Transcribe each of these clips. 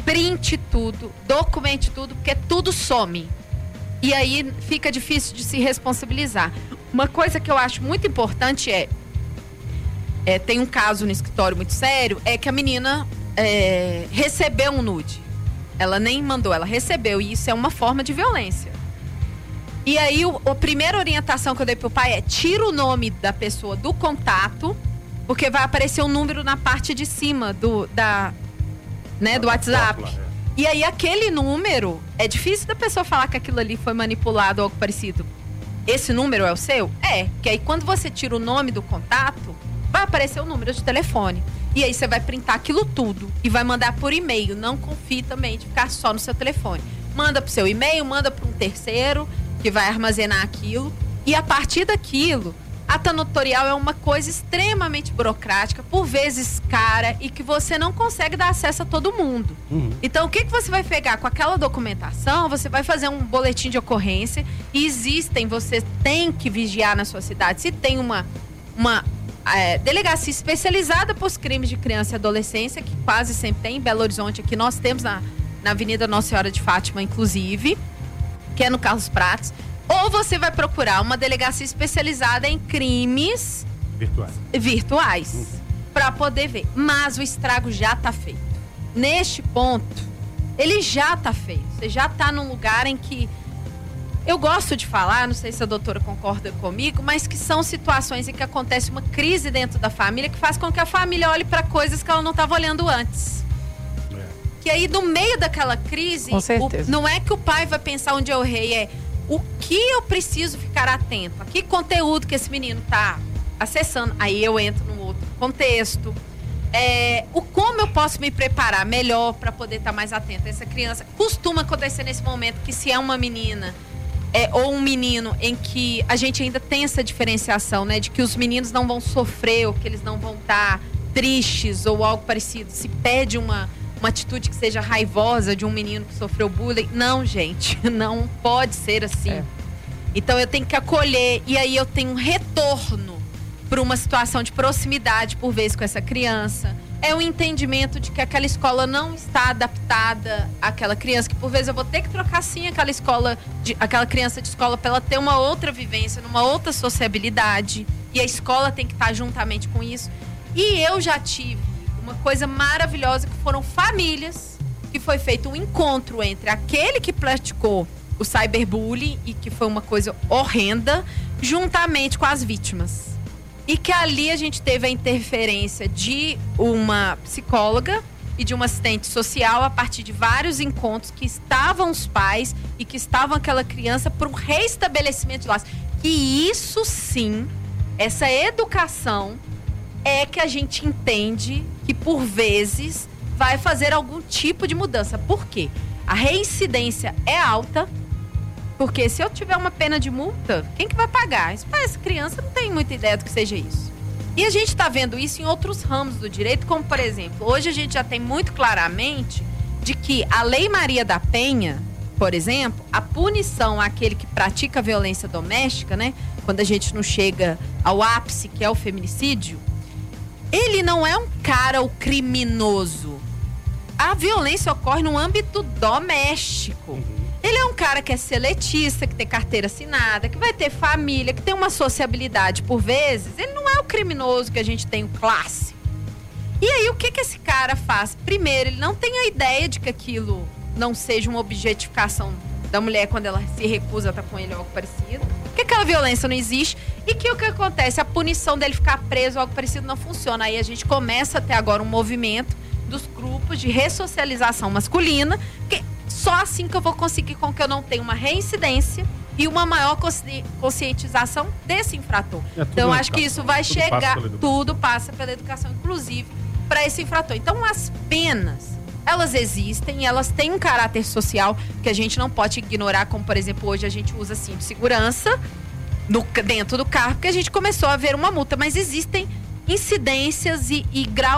printe tudo, documente tudo, porque tudo some. E aí fica difícil de se responsabilizar. Uma coisa que eu acho muito importante tem um caso no escritório muito sério, é que a menina recebeu um nude. Ela nem mandou, ela recebeu, e isso é uma forma de violência. E aí a primeira orientação que eu dei pro pai é: tira o nome da pessoa do contato, porque vai aparecer um número na parte de cima do WhatsApp. E aí aquele número, é difícil da pessoa falar que aquilo ali foi manipulado ou algo parecido. Esse número é o seu? Que aí quando você tira o nome do contato, vai aparecer o número de telefone. E aí você vai printar aquilo tudo e vai mandar por e-mail. Não confie também de ficar só no seu telefone. Manda pro seu e-mail, manda para um terceiro que vai armazenar aquilo. E a partir daquilo, ata notarial é uma coisa extremamente burocrática, por vezes cara, e que você não consegue dar acesso a todo mundo. Então, o que você vai pegar com aquela documentação? Você vai fazer um boletim de ocorrência, e você tem que vigiar na sua cidade. Se tem uma delegacia especializada para os crimes de criança e adolescência, que quase sempre tem em Belo Horizonte, aqui nós temos na Avenida Nossa Senhora de Fátima, inclusive, que é no Carlos Prates. Ou você vai procurar uma delegacia especializada em crimes virtuais para poder ver. Mas o estrago já está feito. Neste ponto, ele já está feito. Você já está num lugar em que eu gosto de falar, não sei se a doutora concorda comigo, mas que são situações em que acontece uma crise dentro da família que faz com que a família olhe para coisas que ela não estava olhando antes. Que aí, no meio daquela crise, não é que o pai vai pensar onde eu errei, o que eu preciso ficar atento? A que conteúdo que esse menino está acessando? Aí eu entro num outro contexto. Como eu posso me preparar melhor para poder estar mais atento a essa criança? Costuma acontecer nesse momento que, se é uma menina ou um menino, em que a gente ainda tem essa diferenciação, né? De que os meninos não vão sofrer, ou que eles não vão estar tristes ou algo parecido. Se pede uma atitude que seja raivosa de um menino que sofreu bullying. Não, gente, não pode ser assim. Então eu tenho que acolher, e aí eu tenho um retorno para uma situação de proximidade, por vezes, com essa criança. É o entendimento de que aquela escola não está adaptada àquela criança, que por vezes eu vou ter que trocar sim aquela criança de escola para ela ter uma outra vivência, numa outra sociabilidade, e a escola tem que estar juntamente com isso. E eu já tive uma coisa maravilhosa, que foram famílias, que foi feito um encontro entre aquele que praticou o cyberbullying, e que foi uma coisa horrenda, juntamente com as vítimas. E que ali a gente teve a interferência de uma psicóloga e de uma assistente social, a partir de vários encontros que estavam os pais e que estavam aquela criança, para um reestabelecimento de laços. E isso sim, essa educação é que a gente entende que, por vezes, vai fazer algum tipo de mudança. Por quê? A reincidência é alta, porque se eu tiver uma pena de multa, quem que vai pagar? Essa criança não tem muita ideia do que seja isso. E a gente está vendo isso em outros ramos do direito, como, por exemplo, hoje a gente já tem muito claramente de que a Lei Maria da Penha, por exemplo, a punição àquele que pratica violência doméstica, né? Quando a gente não chega ao ápice, que é o feminicídio, ele não é um cara, o criminoso. A violência ocorre no âmbito doméstico. Ele é um cara que é seletista, que tem carteira assinada, que vai ter família, que tem uma sociabilidade por vezes. Ele não é o criminoso que a gente tem, o clássico. E aí, o que esse cara faz? Primeiro, ele não tem a ideia de que aquilo não seja uma objetificação da mulher quando ela se recusa a estar com ele ou algo parecido. Que aquela violência não existe. E que o que acontece? A punição dele ficar preso ou algo parecido não funciona. Aí a gente começa a ter agora um movimento dos grupos de ressocialização masculina, que só assim que eu vou conseguir com que eu não tenha uma reincidência e uma maior conscientização desse infrator. Então, acho que isso vai chegar, tudo passa pela educação, inclusive, para esse infrator. Então, as penas, elas existem, elas têm um caráter social que a gente não pode ignorar, como, por exemplo, hoje a gente usa cinto de segurança dentro do carro, porque a gente começou a ver uma multa, mas existem incidências e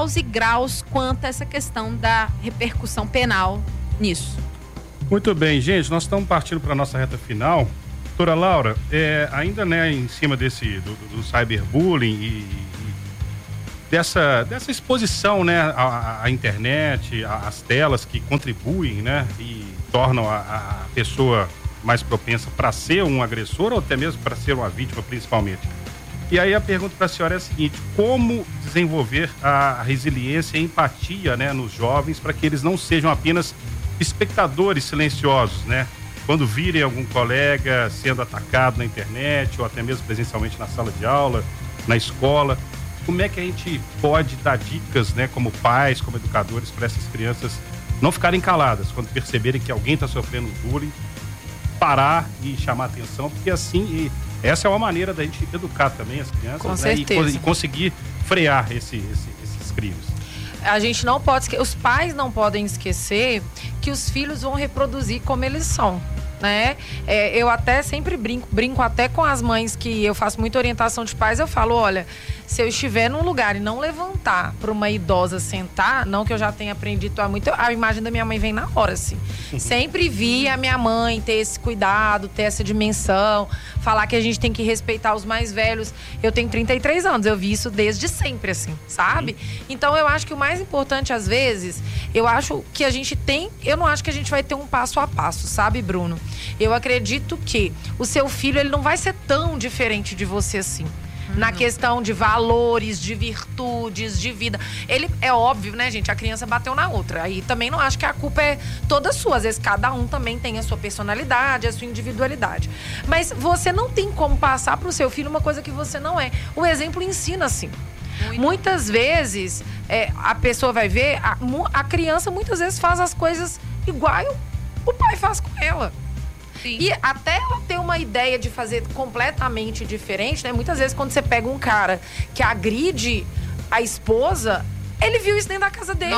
graus quanto a essa questão da repercussão penal nisso. Muito bem, gente, nós estamos partindo para a nossa reta final. Doutora Laura, ainda, né, em cima do cyberbullying dessa exposição, né, à internet, às telas que contribuem, né, e tornam a pessoa mais propensa para ser um agressor ou até mesmo para ser uma vítima, principalmente. E aí a pergunta para a senhora é a seguinte: como desenvolver a resiliência e a empatia, né, nos jovens, para que eles não sejam apenas espectadores silenciosos, né? Quando virem algum colega sendo atacado na internet ou até mesmo presencialmente na sala de aula, na escola, como é que a gente pode dar dicas, né, como pais, como educadores, para essas crianças não ficarem caladas quando perceberem que alguém está sofrendo bullying, parar e chamar atenção, porque assim, essa é uma maneira da gente educar também as crianças, com né, certeza. e conseguir frear esses crimes. A gente não pode, os pais não podem esquecer que os filhos vão reproduzir como eles são, né? Eu até sempre brinco até com as mães, que eu faço muita orientação de pais. Eu falo, olha, se eu estiver num lugar e não levantar para uma idosa sentar, não que eu já tenha aprendido há muito, a imagem da minha mãe vem na hora, assim. Sempre vi a minha mãe ter esse cuidado, ter essa dimensão, falar que a gente tem que respeitar os mais velhos. Eu tenho 33 anos, eu vi isso desde sempre, assim, sabe? Então eu acho que o mais importante, às vezes, eu acho que a gente tem, eu não acho que a gente vai ter um passo a passo, sabe, Bruno? Eu acredito que o seu filho, ele não vai ser tão diferente de você assim. Na questão de valores, de virtudes, de vida. Ele, é óbvio, né, gente? A criança bateu na outra. Aí também não acho que a culpa é toda sua. Às vezes cada um também tem a sua personalidade, a sua individualidade. Mas você não tem como passar pro seu filho uma coisa que você não é. O exemplo ensina, assim. Muitas vezes, a pessoa vai ver, a criança muitas vezes faz as coisas igual o pai faz com ela. Sim. E até ela ter uma ideia de fazer completamente diferente, né? Muitas vezes quando você pega um cara que agride a esposa, ele viu isso dentro da casa dele.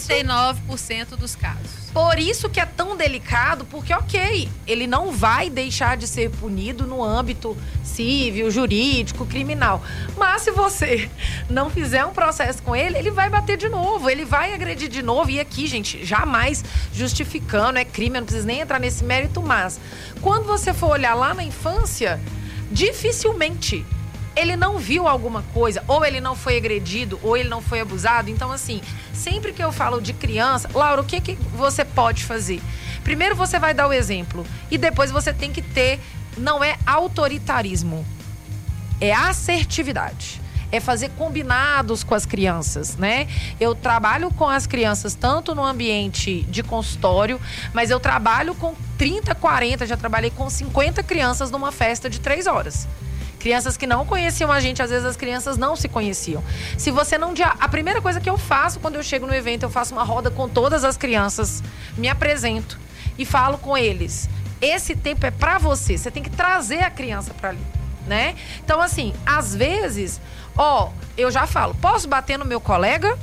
99% dos casos. Por isso que é tão delicado, porque, ok, ele não vai deixar de ser punido no âmbito civil, jurídico, criminal. Mas se você não fizer um processo com ele, ele vai bater de novo, ele vai agredir de novo. E aqui, gente, jamais justificando, é crime, eu não preciso nem entrar nesse mérito, mas quando você for olhar lá na infância, dificilmente ele não viu alguma coisa, ou ele não foi agredido, ou ele não foi abusado. Então, assim, sempre que eu falo de criança, Laura, o que você pode fazer? Primeiro você vai dar o exemplo, e depois você tem que ter, não é autoritarismo, é assertividade. É fazer combinados com as crianças, né? Eu trabalho com as crianças tanto no ambiente de consultório, mas eu trabalho com 30, 40, já trabalhei com 50 crianças numa festa de 3 horas. Crianças que não conheciam a gente, às vezes as crianças não se conheciam. Se você não... A primeira coisa que eu faço quando eu chego no evento, eu faço uma roda com todas as crianças, me apresento e falo com eles. Esse tempo é pra você, você tem que trazer a criança pra ali, né? Então, assim, às vezes, eu já falo, posso bater no meu colega?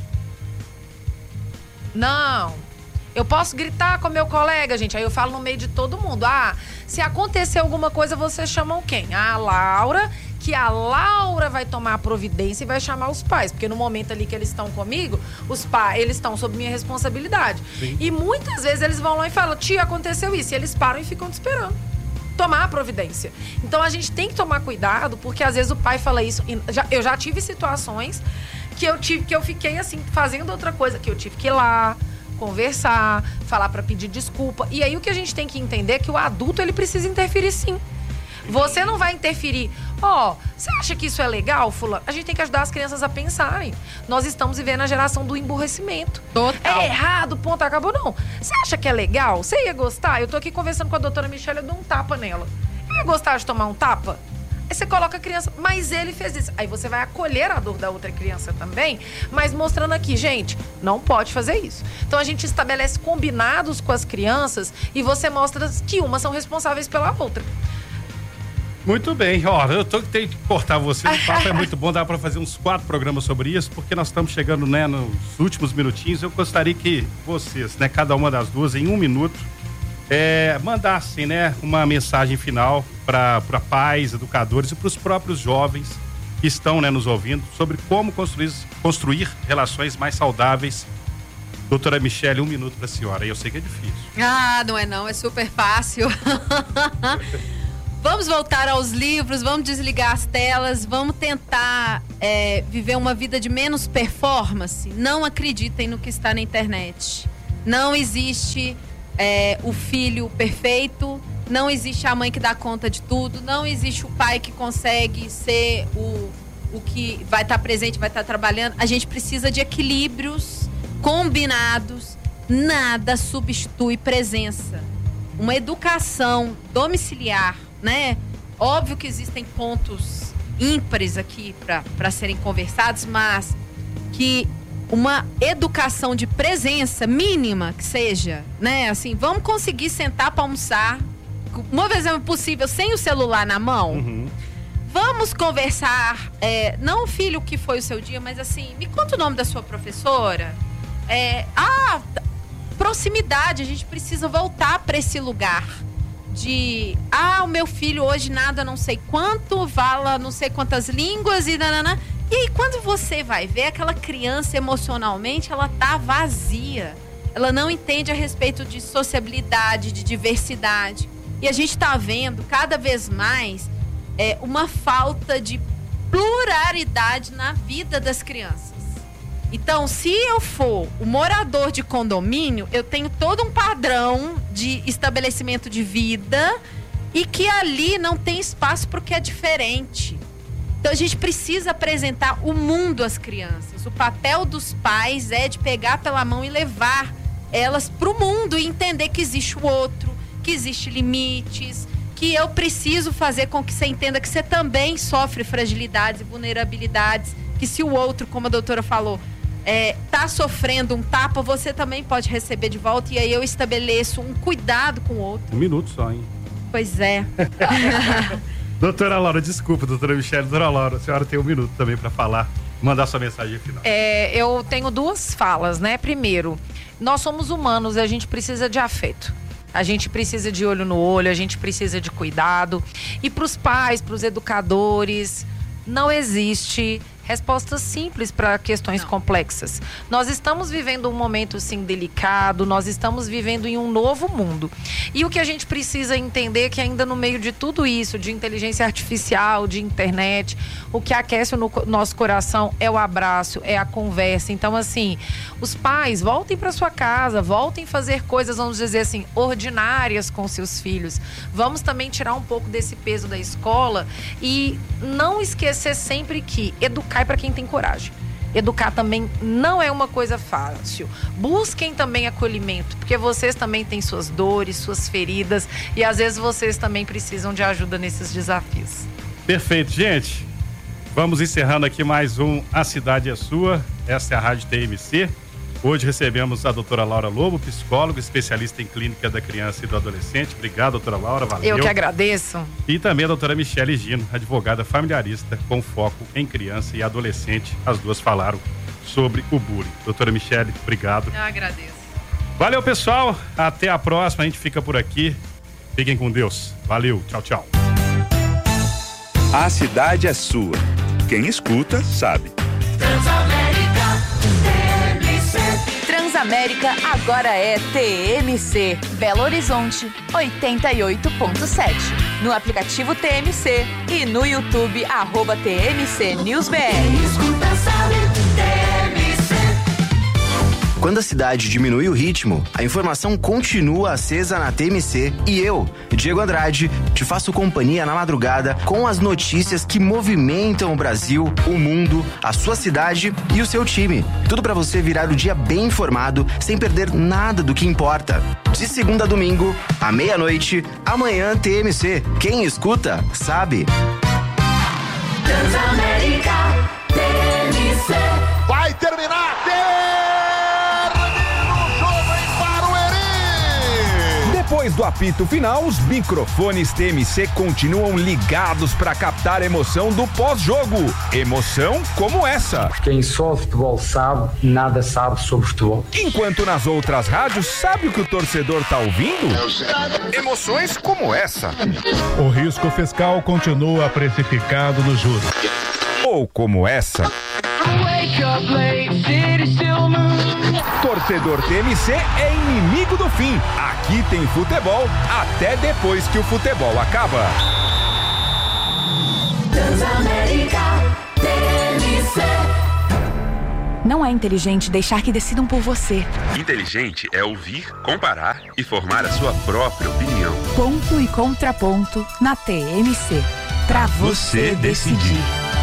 Não. Eu posso gritar com meu colega, gente. Aí eu falo no meio de todo mundo. Se acontecer alguma coisa, vocês chamam quem? A Laura, que a Laura vai tomar a providência e vai chamar os pais. Porque no momento ali que eles estão comigo, os pais, eles estão sob minha responsabilidade. Sim. E muitas vezes eles vão lá e falam, tia, aconteceu isso. E eles param e ficam te esperando tomar a providência. Então a gente tem que tomar cuidado, porque às vezes o pai fala isso. Eu já tive situações que eu fiquei assim, fazendo outra coisa, que eu tive que ir lá, conversar, falar para pedir desculpa. E aí o que a gente tem que entender é que o adulto, ele precisa interferir, sim. Você não vai interferir. Você acha que isso é legal, fulano? A gente tem que ajudar as crianças a pensarem. Nós estamos vivendo a geração do emburrecimento. Total. É errado, ponto, acabou. Não. Você acha que é legal? Você ia gostar? Eu tô aqui conversando com a doutora Michelle, eu dou um tapa nela. Eu ia gostar de tomar um tapa? Aí você coloca a criança, mas ele fez isso. Aí você vai acolher a dor da outra criança também, mas mostrando aqui, gente, não pode fazer isso. Então a gente estabelece combinados com as crianças e você mostra que umas são responsáveis pela outra. Muito bem, eu tenho que cortar você, o papo é muito bom, dá para fazer uns 4 programas sobre isso, porque nós estamos chegando, né, nos últimos minutinhos. Eu gostaria que vocês, né, cada uma das duas, em 1 minuto, mandassem, né, uma mensagem final para pais, educadores e para os próprios jovens que estão, né, nos ouvindo, sobre como construir relações mais saudáveis. Doutora Michelle, 1 minuto para a senhora. Eu sei que é difícil. Não é não, é super fácil. Vamos voltar aos livros, vamos desligar as telas, vamos tentar viver uma vida de menos performance, não acreditem no que está na internet. Não existe o filho perfeito, não existe a mãe que dá conta de tudo, não existe o pai que consegue ser o que vai estar presente, vai estar trabalhando. A gente precisa de equilíbrios combinados. Nada substitui presença. Uma educação domiciliar, né? Óbvio que existem pontos ímpares aqui para serem conversados, mas que uma educação de presença mínima que seja, né? Assim, vamos conseguir sentar para almoçar, uma vez é possível, sem o celular na mão. Uhum. Vamos conversar, não, filho, o que foi o seu dia, mas assim, me conta o nome da sua professora. Proximidade, a gente precisa voltar para esse lugar de, o meu filho hoje nada não sei quanto, fala não sei quantas línguas e nanana. E aí quando você vai ver, aquela criança emocionalmente, ela tá vazia. Ela não entende a respeito de sociabilidade, de diversidade. E a gente tá vendo cada vez mais uma falta de pluralidade na vida das crianças. Então, se eu for o morador de condomínio, eu tenho todo um padrão de estabelecimento de vida e que ali não tem espaço para o que é diferente. Então, a gente precisa apresentar o mundo às crianças. O papel dos pais é de pegar pela mão e levar elas para o mundo e entender que existe o outro, que existe limites, que eu preciso fazer com que você entenda que você também sofre fragilidades e vulnerabilidades, que se o outro, como a doutora falou, tá sofrendo um tapa, você também pode receber de volta, e aí eu estabeleço um cuidado com o outro. 1 minuto só, hein? Pois é. Doutora Laura, desculpa, doutora Michele, doutora Laura, a senhora tem 1 minuto também para falar, mandar sua mensagem final. Eu tenho 2 falas, né? Primeiro, nós somos humanos e a gente precisa de afeto. A gente precisa de olho no olho, a gente precisa de cuidado. E para os pais, para os educadores, não existe respostas simples para questões complexas. Nós estamos vivendo um momento, sim, delicado, nós estamos vivendo em um novo mundo. E o que a gente precisa entender é que ainda no meio de tudo isso, de inteligência artificial, de internet, o que aquece o nosso coração é o abraço, é a conversa. Então, assim, os pais, voltem para sua casa, voltem a fazer coisas, vamos dizer assim, ordinárias com seus filhos. Vamos também tirar um pouco desse peso da escola e não esquecer sempre que educar é para quem tem coragem. Educar também não é uma coisa fácil. Busquem também acolhimento, porque vocês também têm suas dores, suas feridas, e às vezes vocês também precisam de ajuda nesses desafios. Perfeito, gente. Vamos encerrando aqui mais um A Cidade é Sua. Essa é a Rádio TMC. Hoje recebemos a doutora Laura Lobo, psicóloga, especialista em clínica da criança e do adolescente. Obrigado, doutora Laura, valeu. Eu que agradeço. E também a doutora Michele Gino, advogada familiarista com foco em criança e adolescente. As duas falaram sobre o bullying. Doutora Michele, obrigado. Eu agradeço. Valeu, pessoal. Até a próxima. A gente fica por aqui. Fiquem com Deus. Valeu. Tchau, tchau. A Cidade é Sua. Quem escuta, sabe. Transamérica agora é TMC. Belo Horizonte, 88.7. No aplicativo TMC e no YouTube, @TMC News BR. Escuta, sabe, TMC. Quando a cidade diminui o ritmo, a informação continua acesa na TMC e eu, Diego Andrade, te faço companhia na madrugada com as notícias que movimentam o Brasil, o mundo, a sua cidade e o seu time. Tudo para você virar o dia bem informado, sem perder nada do que importa. De segunda a domingo, à meia-noite, amanhã TMC. Quem escuta, sabe. Transamérica, TMC. Vai terminar! Depois do apito final, os microfones TMC continuam ligados para captar a emoção do pós-jogo. Emoção como essa. Quem só futebol sabe, nada sabe sobre futebol. Enquanto nas outras rádios, sabe o que o torcedor tá ouvindo? Emoções como essa. O risco fiscal continua precificado nos juros. Ou como essa. Torcedor TMC é inimigo do fim. Aqui tem futebol até depois que o futebol acaba. Transamérica, TMC. Não é inteligente deixar que decidam por você. Inteligente é ouvir, comparar e formar a sua própria opinião. Ponto e contraponto na TMC. Pra você decidir.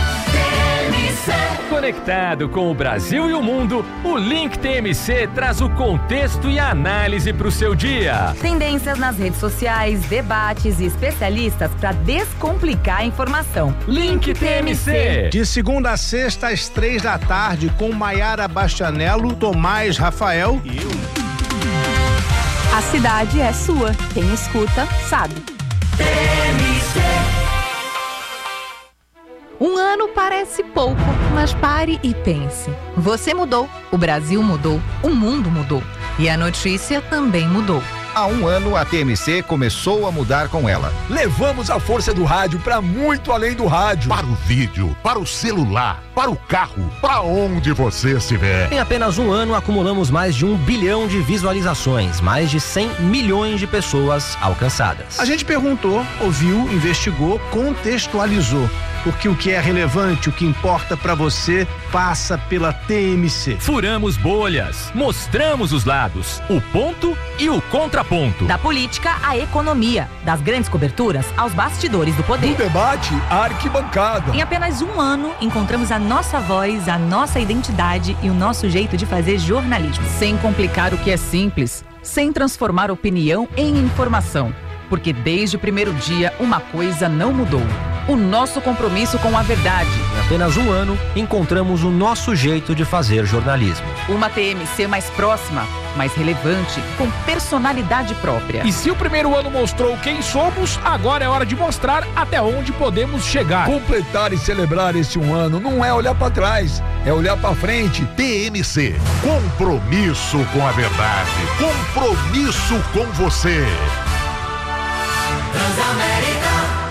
Conectado com o Brasil e o mundo, o Link TMC traz o contexto e a análise para o seu dia. Tendências nas redes sociais, debates e especialistas para descomplicar a informação. Link TMC. De segunda a sexta, às 3h, com Maiara Bastianello, Tomás Rafael e eu. A cidade é sua. Quem escuta, sabe. TMC. Um ano parece pouco, mas pare e pense. Você mudou, o Brasil mudou, o mundo mudou. E a notícia também mudou. Há um ano, a TMC começou a mudar com ela. Levamos a força do rádio para muito além do rádio. Para o vídeo, para o celular, para o carro, para onde você estiver. Em apenas um ano, acumulamos mais de 1 bilhão de visualizações, mais de 100 milhões de pessoas alcançadas. A gente perguntou, ouviu, investigou, contextualizou. Porque o que é relevante, o que importa para você, passa pela TMC. Furamos bolhas, mostramos os lados, o ponto e o contraponto. Da política à economia, das grandes coberturas aos bastidores do poder. Do debate à arquibancada. Em apenas um ano, encontramos a nossa voz, a nossa identidade e o nosso jeito de fazer jornalismo. Sem complicar o que é simples, sem transformar opinião em informação. Porque desde o primeiro dia, uma coisa não mudou. O nosso compromisso com a verdade. Em apenas um ano, encontramos o nosso jeito de fazer jornalismo. Uma TMC mais próxima, mais relevante, com personalidade própria. E se o primeiro ano mostrou quem somos, agora é hora de mostrar até onde podemos chegar. Completar e celebrar esse um ano não é olhar para trás, é olhar para frente. TMC, compromisso com a verdade, compromisso com você. Transamérica.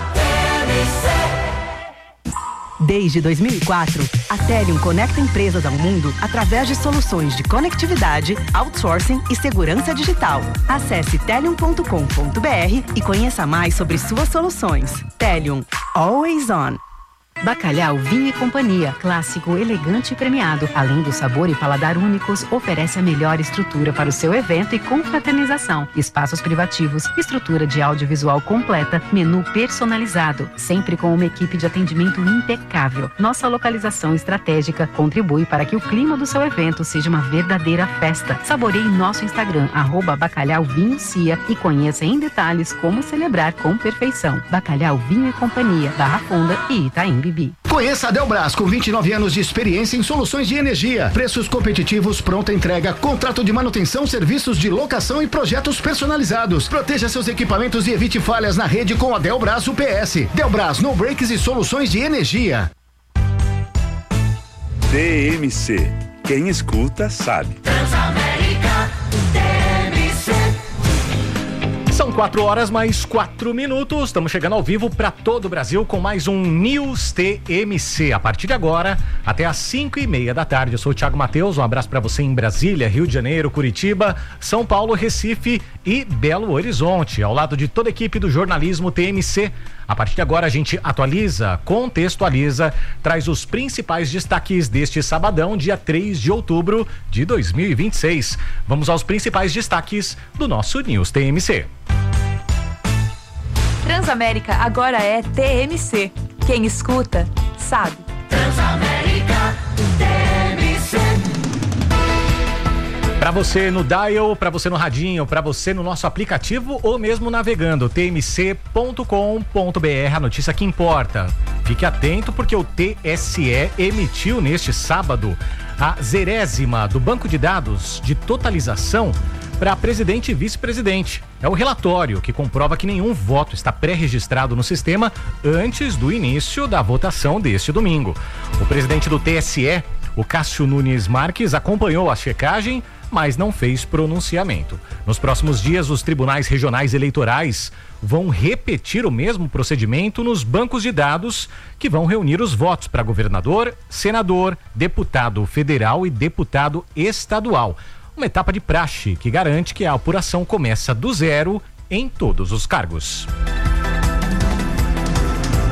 Desde 2004, a Telium conecta empresas ao mundo através de soluções de conectividade, outsourcing e segurança digital. Acesse telium.com.br e conheça mais sobre suas soluções. Telium, always on. Bacalhau Vinho e Companhia, clássico, elegante e premiado. Além do sabor e paladar únicos, oferece a melhor estrutura para o seu evento e confraternização. Espaços privativos, estrutura de audiovisual completa, menu personalizado, sempre com uma equipe de atendimento impecável. Nossa localização estratégica contribui para que o clima do seu evento seja uma verdadeira festa. Saboreie nosso Instagram, @bacalhauvinhocia e conheça em detalhes como celebrar com perfeição. Bacalhau Vinho e Companhia, Barra Funda e Itaim Bibi. Conheça a Delbras, com 29 anos de experiência em soluções de energia, preços competitivos, pronta entrega, contrato de manutenção, serviços de locação e projetos personalizados. Proteja seus equipamentos e evite falhas na rede com a Delbras UPS. Delbras, no breaks e soluções de energia. TMC. Quem escuta, sabe. Transamérica. TMC. São 4h mais 4 minutos. Estamos chegando ao vivo para todo o Brasil com mais um News TMC. A partir de agora, até às 5h30 da tarde. Eu sou o Thiago Matheus. Um abraço para você em Brasília, Rio de Janeiro, Curitiba, São Paulo, Recife e Belo Horizonte. Ao lado de toda a equipe do jornalismo TMC. A partir de agora a gente atualiza, contextualiza, traz os principais destaques deste sabadão, dia 3 de outubro de 2026. Vamos aos principais destaques do nosso News TMC. Transamérica agora é TMC. Quem escuta, sabe. Transamérica. TMC. Para você no dial, para você no radinho, para você no nosso aplicativo ou mesmo navegando, tmc.com.br, a notícia que importa. Fique atento porque o TSE emitiu neste sábado a 0ª do banco de dados de totalização para presidente e vice-presidente. É o relatório que comprova que nenhum voto está pré-registrado no sistema antes do início da votação deste domingo. O presidente do TSE, o Cássio Nunes Marques, acompanhou a checagem, mas não fez pronunciamento. Nos próximos dias, os tribunais regionais eleitorais vão repetir o mesmo procedimento nos bancos de dados que vão reunir os votos para governador, senador, deputado federal e deputado estadual. Uma etapa de praxe que garante que a apuração começa do zero em todos os cargos.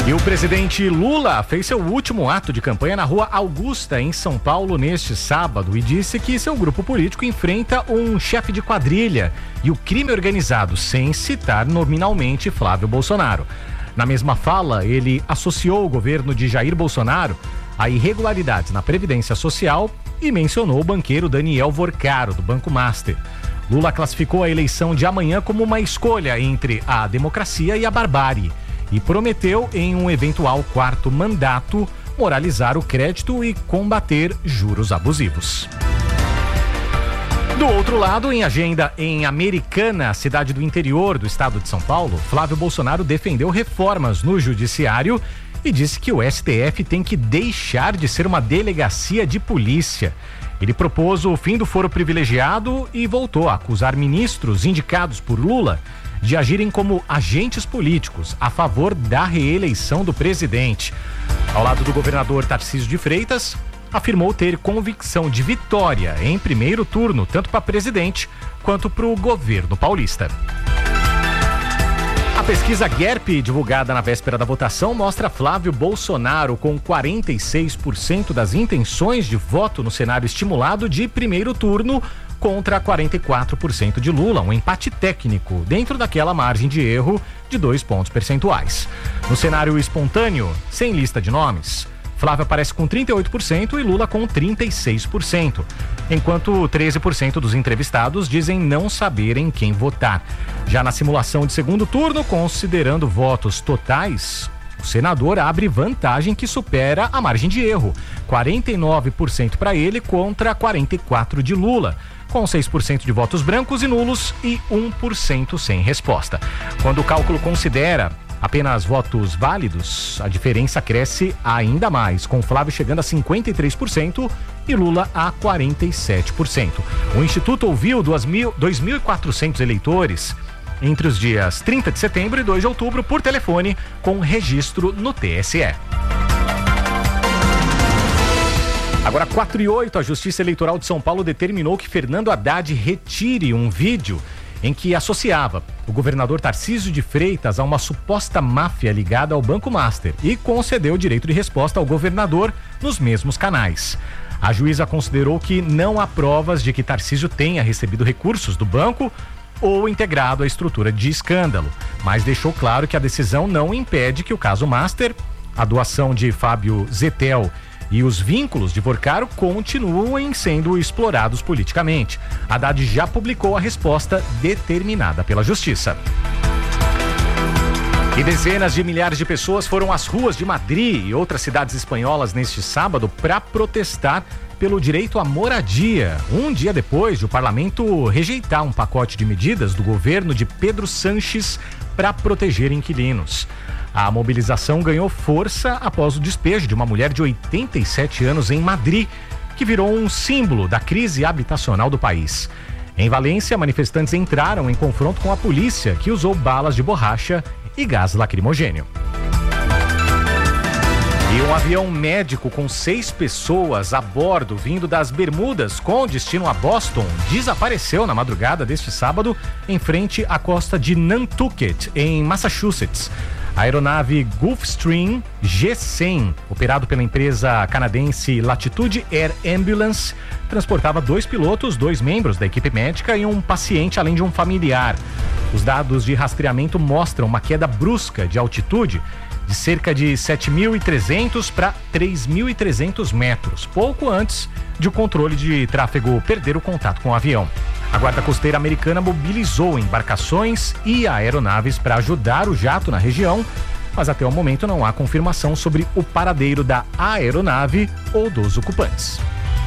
E o presidente Lula fez seu último ato de campanha na Rua Augusta, em São Paulo, neste sábado, e disse que seu grupo político enfrenta um chefe de quadrilha e o crime organizado, sem citar nominalmente Flávio Bolsonaro. Na mesma fala, ele associou o governo de Jair Bolsonaro a irregularidades na Previdência Social e mencionou o banqueiro Daniel Vorcaro, do Banco Master. Lula classificou a eleição de amanhã como uma escolha entre a democracia e a barbárie e prometeu, em um eventual quarto mandato, moralizar o crédito e combater juros abusivos. Do outro lado, em agenda em Americana, cidade do interior do estado de São Paulo, Flávio Bolsonaro defendeu reformas no judiciário e disse que o STF tem que deixar de ser uma delegacia de polícia. Ele propôs o fim do foro privilegiado e voltou a acusar ministros indicados por Lula de agirem como agentes políticos a favor da reeleição do presidente. Ao lado do governador Tarcísio de Freitas, afirmou ter convicção de vitória em primeiro turno, tanto para presidente quanto para o governo paulista. A pesquisa GERP, divulgada na véspera da votação, mostra Flávio Bolsonaro com 46% das intenções de voto no cenário estimulado de primeiro turno, contra 44% de Lula, um empate técnico, dentro daquela margem de erro de 2 pontos percentuais. No cenário espontâneo, sem lista de nomes, Flávio aparece com 38% e Lula com 36%, enquanto 13% dos entrevistados dizem não saberem quem votar. Já na simulação de segundo turno, considerando votos totais, o senador abre vantagem que supera a margem de erro, 49% para ele contra 44% de Lula, com 6% de votos brancos e nulos e 1% sem resposta. Quando o cálculo considera apenas votos válidos, a diferença cresce ainda mais, com Flávio chegando a 53% e Lula a 47%. O Instituto ouviu 2.400 eleitores entre os dias 30 de setembro e 2 de outubro por telefone, com registro no TSE. Agora, 4:08, a Justiça Eleitoral de São Paulo determinou que Fernando Haddad retire um vídeo em que associava o governador Tarcísio de Freitas a uma suposta máfia ligada ao Banco Master e concedeu o direito de resposta ao governador nos mesmos canais. A juíza considerou que não há provas de que Tarcísio tenha recebido recursos do banco ou integrado à estrutura de escândalo, mas deixou claro que a decisão não impede que o caso Master, a doação de Fábio Zettel e os vínculos de Vorcaro continuem sendo explorados politicamente. Haddad já publicou a resposta determinada pela Justiça. E dezenas de milhares de pessoas foram às ruas de Madrid e outras cidades espanholas neste sábado para protestar pelo direito à moradia, um dia depois de o parlamento rejeitar um pacote de medidas do governo de Pedro Sánchez para proteger inquilinos. A mobilização ganhou força após o despejo de uma mulher de 87 anos em Madrid, que virou um símbolo da crise habitacional do país. Em Valência, manifestantes entraram em confronto com a polícia, que usou balas de borracha e gás lacrimogênio. E um avião médico com 6 pessoas a bordo, vindo das Bermudas com destino a Boston, desapareceu na madrugada deste sábado em frente à costa de Nantucket, em Massachusetts. A aeronave Gulfstream G100, operado pela empresa canadense Latitude Air Ambulance, transportava 2 pilotos, 2 membros da equipe médica e um paciente, além de um familiar. Os dados de rastreamento mostram uma queda brusca de altitude de cerca de 7.300 para 3.300 metros, pouco antes de o controle de tráfego perder o contato com o avião. A Guarda Costeira Americana mobilizou embarcações e aeronaves para ajudar o jato na região, mas até o momento não há confirmação sobre o paradeiro da aeronave ou dos ocupantes.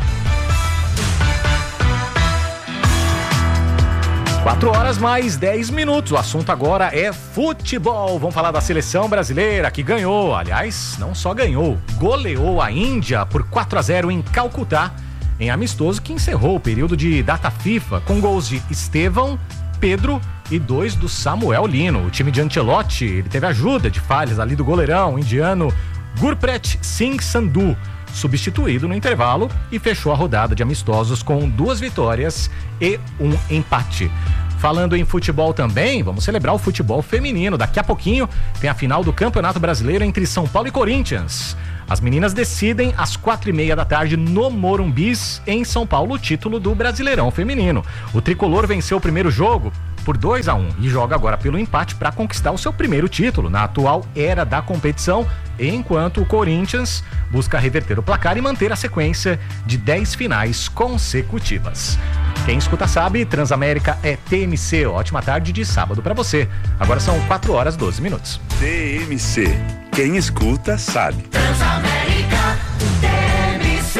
4 horas mais 10 minutos. O assunto agora é futebol. Vamos falar da seleção brasileira que ganhou, aliás, não só ganhou, goleou a Índia por 4-0 em Calcutá, em amistoso que encerrou o período de data FIFA com gols de Estevão, Pedro e 2 do Samuel Lino. O time de Ancelotti, ele teve ajuda de falhas ali do goleirão indiano Gurpreet Singh Sandhu, substituído no intervalo, e fechou a rodada de amistosos com 2 vitórias e 1 empate. Falando em futebol também, vamos celebrar o futebol feminino. Daqui a pouquinho tem a final do Campeonato Brasileiro entre São Paulo e Corinthians. As meninas decidem às 4h30 da tarde no Morumbis, em São Paulo, o título do Brasileirão Feminino. O tricolor venceu o primeiro jogo por 2-1 e joga agora pelo empate para conquistar o seu primeiro título na atual era da competição, enquanto o Corinthians busca reverter o placar e manter a sequência de 10 finais consecutivas. Quem escuta sabe, Transamérica é TMC. Ótima tarde de sábado para você. Agora são 4h12. TMC. Quem escuta sabe. Transamérica, TMC.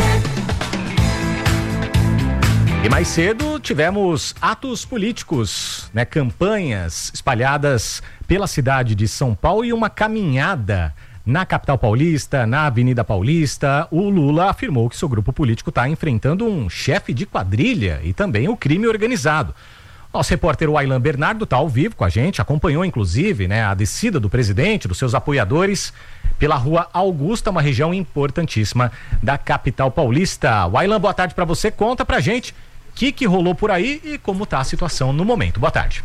E mais cedo tivemos atos políticos, né? Campanhas espalhadas pela cidade de São Paulo e uma caminhada na capital paulista, na Avenida Paulista. O Lula afirmou que seu grupo político está enfrentando um chefe de quadrilha e também o crime organizado. Nosso repórter Wailan Bernardo está ao vivo com a gente, acompanhou inclusive, né, a descida do presidente, dos seus apoiadores, pela Rua Augusta, uma região importantíssima da capital paulista. Wailan, boa tarde para você, conta pra gente o que rolou por aí e como está a situação no momento. Boa tarde.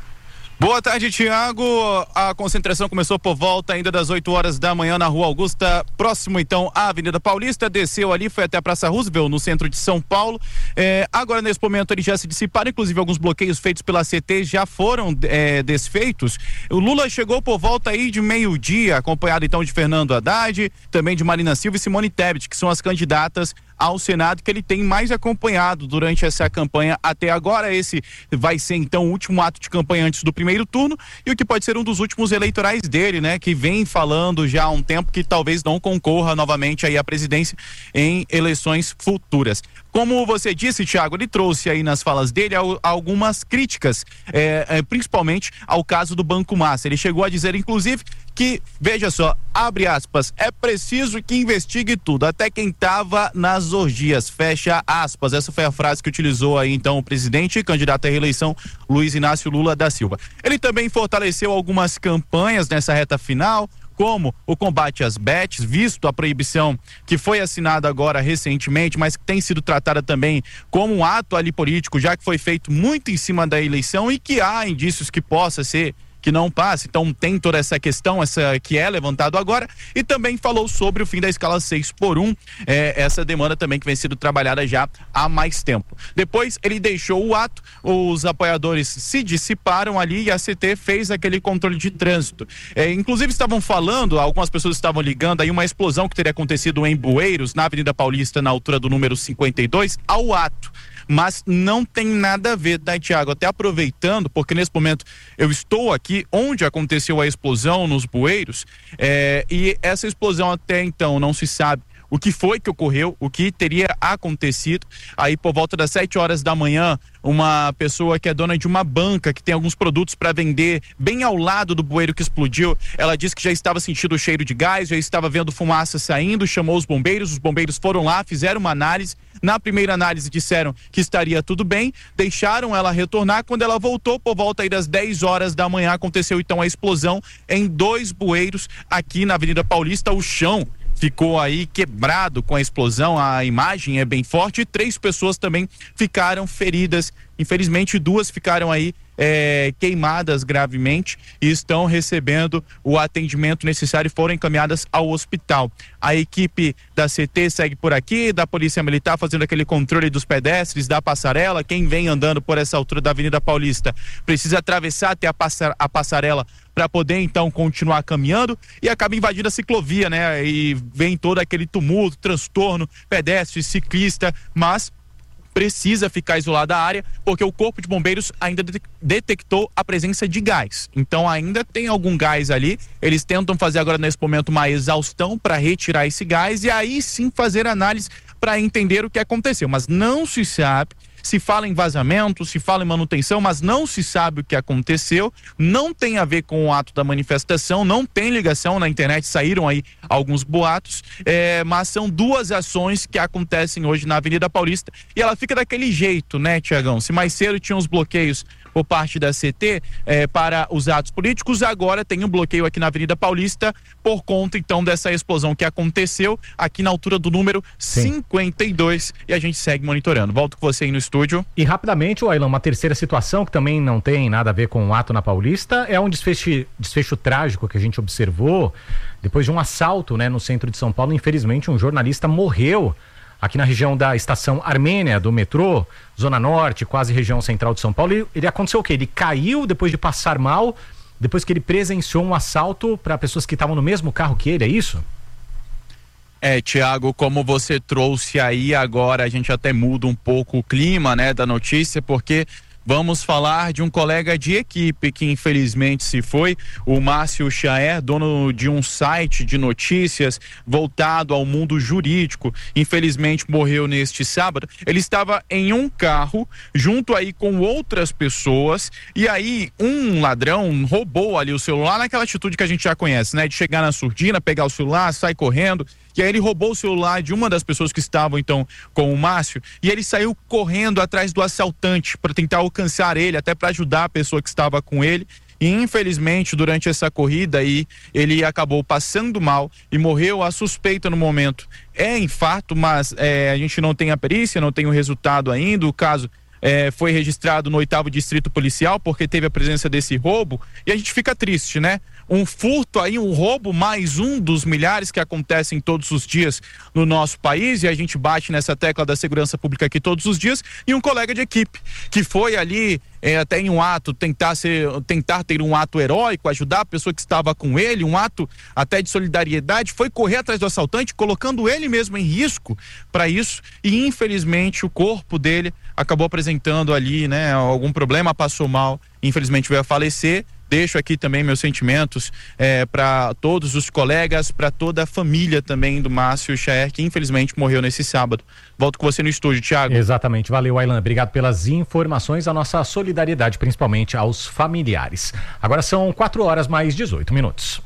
Boa tarde, Tiago. A concentração começou por volta ainda das 8 horas da manhã na Rua Augusta, próximo então à Avenida Paulista, desceu ali, foi até a Praça Roosevelt, no centro de São Paulo. Agora, nesse momento, eles já se dissiparam, inclusive alguns bloqueios feitos pela CT já foram desfeitos. O Lula chegou por volta aí de meio-dia, acompanhado então de Fernando Haddad, também de Marina Silva e Simone Tebet, que são as candidatas ao Senado que ele tem mais acompanhado durante essa campanha até agora. Esse vai ser então o último ato de campanha antes do primeiro turno e o que pode ser um dos últimos eleitorais dele, né? Que vem falando já há um tempo que talvez não concorra novamente aí à presidência em eleições futuras. Como você disse, Thiago, ele trouxe aí nas falas dele algumas críticas, principalmente ao caso do Banco Master. Ele chegou a dizer, inclusive, que, veja só, abre aspas, é preciso que investigue tudo, até quem estava nas orgias, fecha aspas. Essa foi a frase que utilizou aí então o presidente e candidato à reeleição, Luiz Inácio Lula da Silva. Ele também fortaleceu algumas campanhas nessa reta final, como o combate às bets, visto a proibição que foi assinada agora recentemente, mas que tem sido tratada também como um ato ali político, já que foi feito muito em cima da eleição e que há indícios que possa ser que não passe. Então tem toda essa questão, essa que é levantado agora, e também falou sobre o fim da escala 6x1, essa demanda também que vem sendo trabalhada já há mais tempo. Depois ele deixou o ato, os apoiadores se dissiparam ali e a CT fez aquele controle de trânsito. Inclusive estavam falando, algumas pessoas estavam ligando aí uma explosão que teria acontecido em Bueiros, na Avenida Paulista, na altura do número 52, ao ato. Mas não tem nada a ver, tá, Thiago? Até aproveitando, porque nesse momento eu estou aqui onde aconteceu a explosão nos Bueiros, e essa explosão até então não se sabe o que foi que ocorreu, o que teria acontecido. Aí por volta das 7 horas da manhã, uma pessoa que é dona de uma banca, que tem alguns produtos para vender bem ao lado do bueiro que explodiu, ela disse que já estava sentindo o cheiro de gás, já estava vendo fumaça saindo, chamou os bombeiros foram lá, fizeram uma análise. Na primeira análise disseram que estaria tudo bem, deixaram ela retornar. Quando ela voltou, por volta aí das 10 horas da manhã, aconteceu então a explosão em 2 bueiros aqui na Avenida Paulista. O chão ficou aí quebrado com a explosão, a imagem é bem forte, e 3 pessoas também ficaram feridas. Infelizmente 2 ficaram aí queimadas gravemente e estão recebendo o atendimento necessário e foram encaminhadas ao hospital. A equipe da CT segue por aqui, da Polícia Militar, fazendo aquele controle dos pedestres, da passarela. Quem vem andando por essa altura da Avenida Paulista precisa atravessar até a passarela para poder então continuar caminhando e acaba invadindo a ciclovia, né? E vem todo aquele tumulto, transtorno, pedestre, ciclista, mas precisa ficar isolada a área, porque o Corpo de Bombeiros ainda detectou a presença de gás. Então ainda tem algum gás ali. Eles tentam fazer agora nesse momento uma exaustão para retirar esse gás e aí sim fazer análise para entender o que aconteceu. Mas não se sabe. Se fala em vazamento, se fala em manutenção, mas não se sabe o que aconteceu, não tem a ver com o ato da manifestação, não tem ligação. Na internet saíram aí alguns boatos, mas são 2 ações que acontecem hoje na Avenida Paulista e ela fica daquele jeito, né, Tiagão? Se mais cedo tinha os bloqueios por parte da CT para os atos políticos. Agora tem um bloqueio aqui na Avenida Paulista por conta então dessa explosão que aconteceu aqui na altura do número 52 e a gente segue monitorando. Volto com você aí no estúdio. E rapidamente, Aylan, uma terceira situação que também não tem nada a ver com o ato na Paulista é um desfecho trágico que a gente observou depois de um assalto, né, no centro de São Paulo. Infelizmente, um jornalista morreu aqui na região da estação Armênia do metrô, Zona Norte, quase região central de São Paulo. Ele aconteceu o quê? Ele caiu depois de passar mal, depois que ele presenciou um assalto para pessoas que estavam no mesmo carro que ele, é isso? Tiago, como você trouxe aí, agora a gente até muda um pouco o clima, né, da notícia, porque vamos falar de um colega de equipe que infelizmente se foi, o Márcio Chaer, dono de um site de notícias voltado ao mundo jurídico. Infelizmente morreu neste sábado. Ele estava em um carro junto aí com outras pessoas e aí um ladrão roubou ali o celular naquela atitude que a gente já conhece, né? De chegar na surdina, pegar o celular, sair correndo. E aí ele roubou o celular de uma das pessoas que estavam então com o Márcio e ele saiu correndo atrás do assaltante para tentar alcançar ele, até para ajudar a pessoa que estava com ele. E infelizmente durante essa corrida aí ele acabou passando mal e morreu. A suspeita no momento é infarto, mas a gente não tem a perícia, não tem o resultado ainda. O caso foi registrado no 8º Distrito Policial porque teve a presença desse roubo e a gente fica triste, né? Um furto aí, um roubo, mais um dos milhares que acontecem todos os dias no nosso país e a gente bate nessa tecla da segurança pública aqui todos os dias. E um colega de equipe que foi ali até em um ato, tentar ter um ato heróico, ajudar a pessoa que estava com ele, um ato até de solidariedade, foi correr atrás do assaltante, colocando ele mesmo em risco para isso e infelizmente o corpo dele acabou apresentando ali, né, algum problema, passou mal, infelizmente veio a falecer. Deixo aqui também meus sentimentos para todos os colegas, para toda a família também do Márcio Chaer, que infelizmente morreu nesse sábado. Volto com você no estúdio, Thiago. Exatamente, valeu, Aylan, obrigado pelas informações, a nossa solidariedade principalmente aos familiares. Agora são 4h mais 18 minutos.